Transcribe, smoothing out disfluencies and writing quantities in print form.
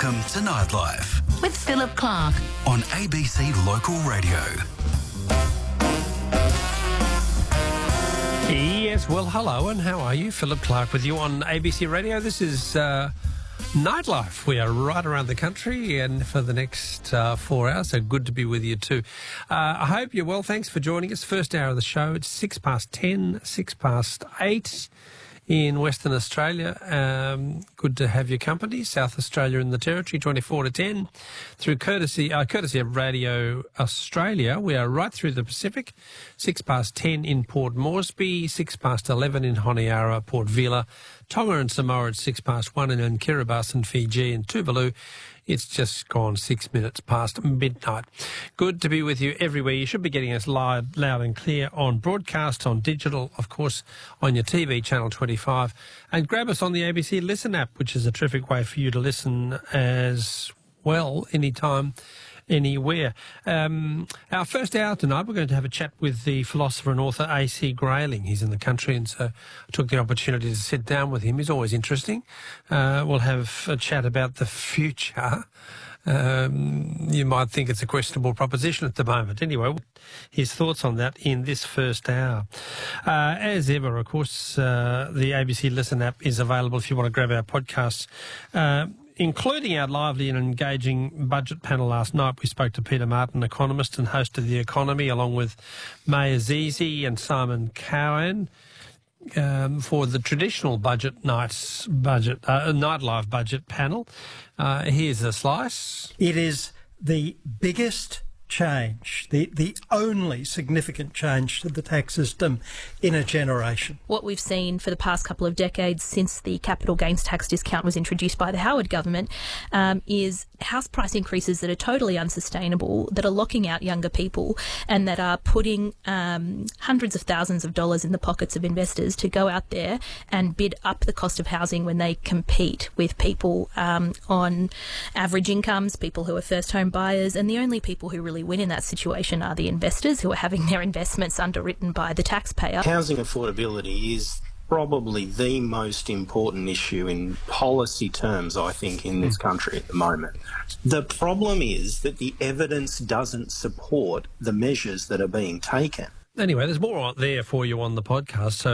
Welcome to Nightlife with Philip Clark on ABC Local Radio. Yes, well, hello, and how are you? Philip Clark with you on ABC Radio. This is Nightlife. We are right around the country and for the next 4 hours, so good to be with you too. I hope you're well. Thanks for joining us. First hour of the show, it's 10:06, 8:06 in Western Australia. Good to have your company. South Australia and the Territory, 24 to 10. Through courtesy of Radio Australia, we are right through the Pacific. 10:06 in Port Moresby, 11:06 in Honiara, Port Vila, Tonga and Samoa at 1:06 in Kiribati and Fiji, and Tuvalu. It's just gone 6 minutes past midnight. Good to be with you everywhere. You should be getting us live, loud and clear on broadcast, on digital, of course, on your TV, Channel 25. And grab us on the ABC Listen app, which is a terrific way for you to listen as well, anytime, anywhere. Our first hour tonight, we're going to have a chat with the philosopher and author A.C. Grayling. He's in the country, and so I took the opportunity to sit down with him. He's always interesting. We'll have a chat about the future. You might think it's a questionable proposition at the moment. Anyway, his thoughts on that in this first hour. As ever, of course, the ABC Listen app is available if you want to grab our podcasts. Including our lively and engaging budget panel last night. We spoke to Peter Martin, economist and host of The Economy, along with May Azizi and Simon Cowan, for the traditional nightlife budget panel. Here's a slice. It is the biggest change, the only significant change to the tax system in a generation. What we've seen for the past couple of decades since the capital gains tax discount was introduced by the Howard government is house price increases that are totally unsustainable, that are locking out younger people and that are putting hundreds of thousands of dollars in the pockets of investors to go out there and bid up the cost of housing when they compete with people on average incomes, people who are first home buyers, and the only people who really win in that situation are the investors who are having their investments underwritten by the taxpayer. Housing affordability is probably the most important issue in policy terms, I think, in this country at the moment. The problem is that the evidence doesn't support the measures that are being taken. Anyway, there's more out there for you on the podcast, so